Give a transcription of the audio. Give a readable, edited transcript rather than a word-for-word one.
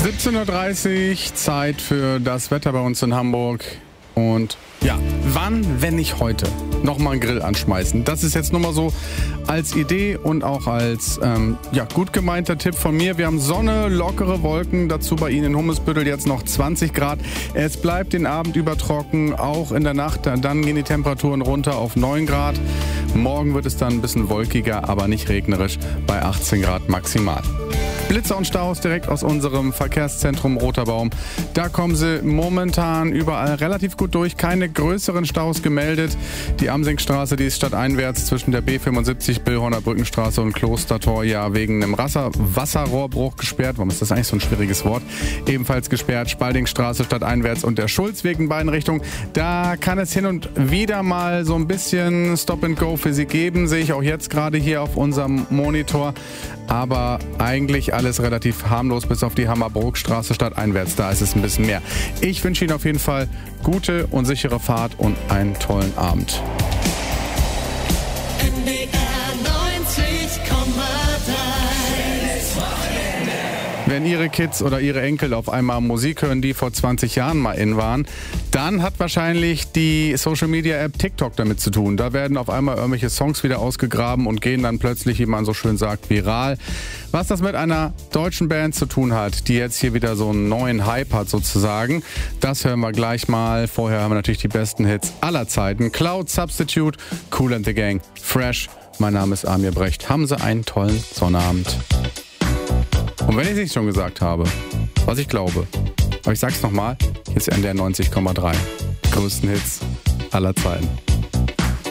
17:30 Uhr, Zeit für das Wetter bei uns in Hamburg. Und ja, wann, wenn nicht heute, nochmal einen Grill anschmeißen? Das ist jetzt nur mal so als Idee und auch als gut gemeinter Tipp von mir. Wir haben Sonne, lockere Wolken, dazu bei Ihnen in Hummelsbüttel jetzt noch 20 Grad. Es bleibt den Abend über trocken, auch in der Nacht. Dann gehen die Temperaturen runter auf 9 Grad. Morgen wird es dann ein bisschen wolkiger, aber nicht regnerisch, bei 18 Grad maximal. Blitzer und Staus direkt aus unserem Verkehrszentrum Roter Baum. Da kommen sie momentan überall relativ gut durch. Keine größeren Staus gemeldet. Die Amsingstraße, die ist stadteinwärts zwischen der B75, Billhorner Brückenstraße und Klostertor ja wegen einem Wasserrohrbruch gesperrt. Warum ist das eigentlich so ein schwieriges Wort? Ebenfalls gesperrt. Spaldingstraße stadteinwärts und der Schulzweg in beiden Richtungen. Da kann es hin und wieder mal so ein bisschen Stop and Go für Sie geben. Sehe ich auch jetzt gerade hier auf unserem Monitor. Aber eigentlich alles relativ harmlos, bis auf die Hammerbrookstraße stadteinwärts. Da ist es ein bisschen mehr. Ich wünsche Ihnen auf jeden Fall gute und sichere Fahrt und einen tollen Abend. Wenn Ihre Kids oder Ihre Enkel auf einmal Musik hören, die vor 20 Jahren mal in waren, dann hat wahrscheinlich die Social-Media-App TikTok damit zu tun. Da werden auf einmal irgendwelche Songs wieder ausgegraben und gehen dann plötzlich, wie man so schön sagt, viral. Was das mit einer deutschen Band zu tun hat, die jetzt hier wieder so einen neuen Hype hat sozusagen, das hören wir gleich mal. Vorher haben wir natürlich die besten Hits aller Zeiten. Cloud Substitute, Kool and the Gang, Fresh. Mein Name ist Amir Brecht. Haben Sie einen tollen Sonnabend. Und wenn ich es nicht schon gesagt habe, was ich glaube, aber ich sag's nochmal, hier ist NDR 90,3. Größten Hits aller Zeiten.